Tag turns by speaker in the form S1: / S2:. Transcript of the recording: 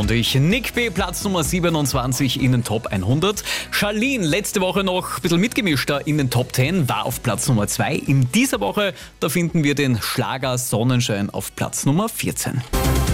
S1: und ich. Nick B, Platz Nummer 27 in den Top 100. Charlene, letzte Woche noch ein bisschen mitgemischter in den Top 10, war auf Platz Nummer 2. In dieser Woche, da finden wir den Schlager Sonnenschein auf Platz Nummer 14.